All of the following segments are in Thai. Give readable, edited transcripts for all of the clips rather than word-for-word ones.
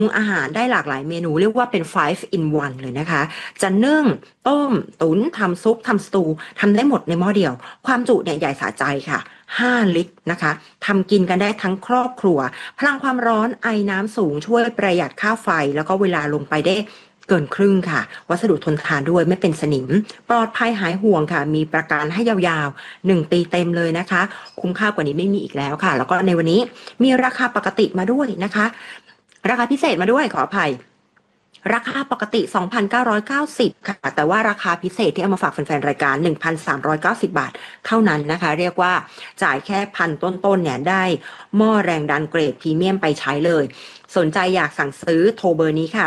อาหารได้หลากหลายเมนูเรียกว่าเป็น five in one เลยนะคะจะนึ่งต้มตุ๋นทำซุปทำสตูทำได้หมดในหม้อเดียวความจุเนี่ยใหญ่สะใจค่ะ5 ลิตรนะคะทำกินกันได้ทั้งครอบครัวพลังความร้อนไอน้ำสูงช่วยประหยัดค่าไฟแล้วก็เวลาลงไปได้เกินครึ่งค่ะวัสดุทนทานด้วยไม่เป็นสนิมปลอดภัยหายห่วงค่ะมีประกันให้ยาวๆ1 ปีเต็มเลยนะคะคุ้มค่ากว่านี้ไม่มีอีกแล้วค่ะแล้วก็ในวันนี้มีราคาปกติมาด้วยนะคะ ราคาพิเศษมาด้วยขออภัยราคาปกติ 2,990 ค่ะแต่ว่าราคาพิเศษที่เอามาฝากแฟนๆรายการ 1,390 บาทเท่านั้นนะคะเรียกว่าจ่ายแค่พันต้นๆเนี่ยได้หม้อแรงดันเกรดพรีเมียมไปใช้เลยสนใจอยากสั่งซื้อโทรเบอร์นี้ค่ะ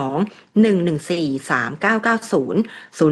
02-114-3990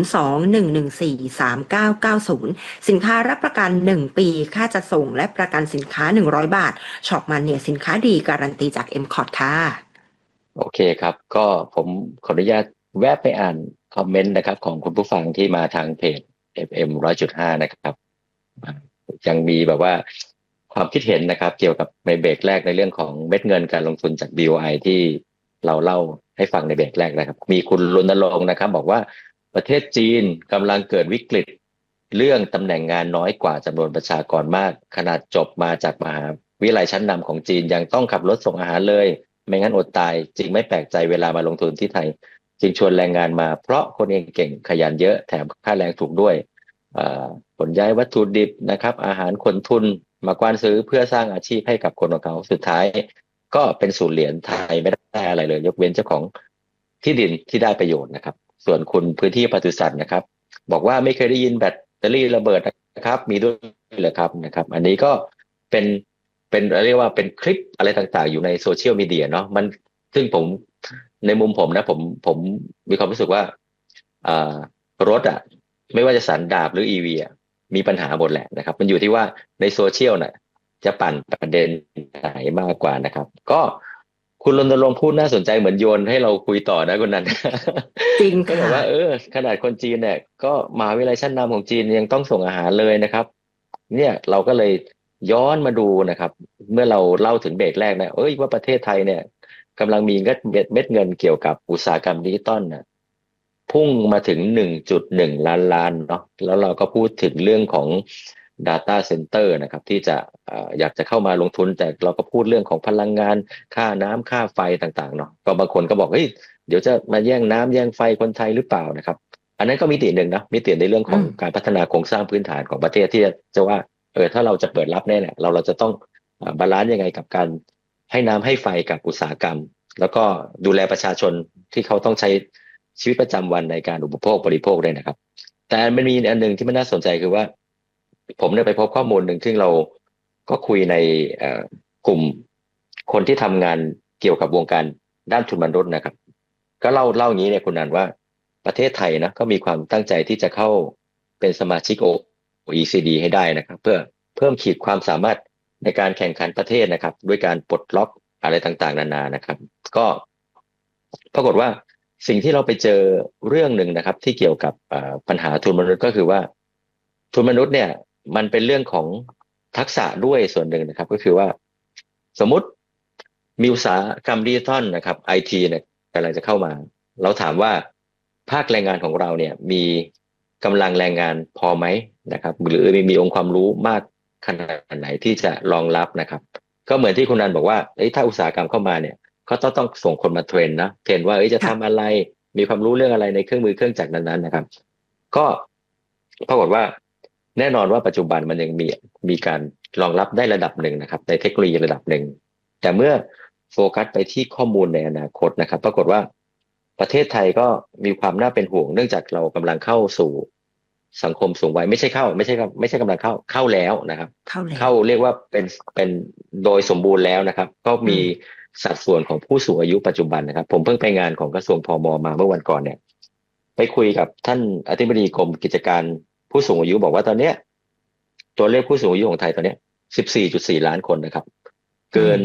02-114-3990 สินค้ารับประกัน 1 ปีค่าจัดส่งและประกันสินค้า 100 บาทช็อปมันเนี่ยสินค้าดีการันตีจาก MCOT ค่ะโอเคครับก็ผมขออนุญาตแวะไปอ่านคอมเมนต์นะครับของคุณผู้ฟังที่มาทางเพจ FM 100.5นะครับยังมีแบบว่าความคิดเห็นนะครับเกี่ยวกับในเบรกแรกในเรื่องของเม็ดเงินการลงทุนจาก BOI ที่เราเล่าให้ฟังในเบรกแรกนะครับมีคุณรณรงค์นะครับบอกว่าประเทศจีนกำลังเกิดวิกฤตเรื่องตำแหน่งงานน้อยกว่าจำนวนประชากรมากขนาดจบมาจากมหาวิทยาลัยชั้นนำของจีนยังต้องขับรถส่งอาหารเลยไม่งั้นอดตายจึงไม่แปลกใจเวลามาลงทุนที่ไทยจึงชวนแรงงานมาเพราะคนเองเก่งขยันเยอะแถมค่าแรงถูกด้วยขนย้ายวัตถุดิบนะครับอาหารขนทุนมากว้านซื้อเพื่อสร้างอาชีพให้กับคนของเขาสุดท้ายก็เป็นศูนย์เหรียญไทยไม่ได้อะไรเลยยกเว้นเจ้าของที่ดินที่ได้ประโยชน์นะครับส่วนคุณพื้นที่ปศุสัตว์นะครับบอกว่าไม่เคยได้ยินแบตเตอรี่ระเบิดนะครับมีด้วยเหรอครับนะครับอันนี้ก็เป็นเป็นเรียกว่าเป็นคลิปอะไรต่างๆอยู่ในโซเชียลมีเดียเนาะมันซึ่งผมในมุมผมนะผมมีความรู้สึกว่าอ่ารถอ่ะไม่ว่าจะสันดาปหรืออีวีอ่ะมีปัญหาหมดแหละนะครับมันอยู่ที่ว่าในโซเชียลน่ะจะปั่นประเด็นไหนมากกว่านะครับก็คุณรณรงค์พูดน่าสนใจเหมือนโยนให้เราคุยต่อนะคุณนันจริงก็บอกค่ะว่าขนาดคนจีนเนี่ยก็มหาวิทยาลัยชั้นนำของจีนยังต้องส่งอาหารเลยนะครับเนี่ยเราก็เลยย้อนมาดูนะครับเมื่อเราเล่าถึงเบรกแรกนะว่าประเทศไทยเนี่ยกำลังมีเม็ดเงินเกี่ยวกับอุตสาหกรรมดิจิตอลนะพุ่งมาถึง1.1 ล้านล้านเนาะแล้วเราก็พูดถึงเรื่องของ Data Center นะครับที่จะอยากจะเข้ามาลงทุนแต่เราก็พูดเรื่องของพลังงานค่าน้ำค่าไฟต่างๆเนาะก็บางคนก็บอกเฮ้ยเดี๋ยวจะมาแย่งน้ำแย่งไฟคนไทยหรือเปล่านะครับอันนั้นก็มิติหนึ่งนะมิติในเรื่องของการพัฒนาโครงสร้างพื้นฐานของประเทศที่จะว่าถ้าเราจะเปิดรับแน่เนี่ยเราจะต้องบาลานซ์ยังไงกับการให้น้ำให้ไฟกับอุตสาหกรรมแล้วก็ดูแลประชาชนที่เขาต้องใช้ชีวิตประจำวันในการอุปโภคบริโภคด้วยนะครับแต่มันมีอันหนึ่งที่มันน่าสนใจคือว่าผมได้ไปพบข้อมูลหนึ่งซึ่งเราก็คุยในกลุ่มคนที่ทำงานเกี่ยวกับวงการด้านทุนมนุษย์นะครับก็เล่าอย่างนี้เนี่ยคุณนันว่าประเทศไทยนะก็มีความตั้งใจที่จะเข้าเป็นสมาชิก OECD ให้ได้นะครับเพื่อเพิ่มขีดความสามารถในการแข่งขันประเทศนะครับด้วยการปลดล็อกอะไรต่างๆนานานะครับก็ปรากฏว่าสิ่งที่เราไปเจอเรื่องหนึ่งนะครับที่เกี่ยวกับปัญหาทุนมนุษย์ก็คือว่าทุนมนุษย์เนี่ยมันเป็นเรื่องของทักษะด้วยส่วนหนึ่งนะครับก็คือว่าสมมติมีอุตสาหกรรมดิจิทัลนะครับไอทีเนี่ยกำลังจะเข้ามาเราถามว่าภาคแรงงานของเราเนี่ยมีกำลังแรงงานพอไหมนะครับหรือมีองค์ความรู้มากขนาดไหนที่จะรองรับนะครับก็เหมือนที่คุณนันบอกว่าถ้าอุตสาหกรรมเข้ามาเนี่ยเขาต้องส่งคนมาเทรนว่าจะทำอะไรมีความรู้เรื่องอะไรในเครื่องมือเครื่องจักรนั้นๆนะครับก็ปรากฏว่าแน่นอนว่าปัจจุบันมันยังมีการรองรับได้ระดับหนึ่งนะครับในเทคโนโลยีระดับหนึ่งแต่เมื่อโฟกัสไปที่ข้อมูลในอนาคตนะครับปรากฏว่าประเทศไทยก็มีความน่าเป็นห่วงเนื่องจากเรากำลังเข้าสู่สังคมสูงวัยไม่ใช่กำลังเข้าแล้วนะครับเข้าเรียกว่าเป็นโดยสมบูรณ์แล้วนะครับก็มีสัดส่วนของผู้สูงอายุปัจจุบันนะครับผมเพิ่งไปงานของกระทรวงพมมาเมื่อวันก่อนเนี่ยไปคุยกับท่านอธิบดีกรมกิจการผู้สูงอายุบอกว่าตอนเนี้ยตัวเลขผู้สูงอายุของไทยตอนเนี้ย14.4 ล้านคนนะครับเกิน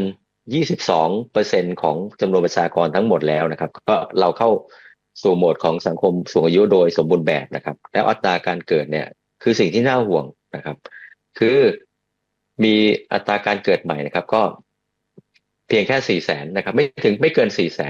22%ของจำนวนประชากรทั้งหมดแล้วนะครับก็เราเข้าสู่โหมดของสังคมสูงอายุโดยสมบูรณ์แบบนะครับแล้วอัตราการเกิดเนี่ยคือสิ่งที่น่าห่วงนะครับคือมีอัตราการเกิดใหม่นะครับก็เพียงแค่400,000นะครับไม่เกิน400,000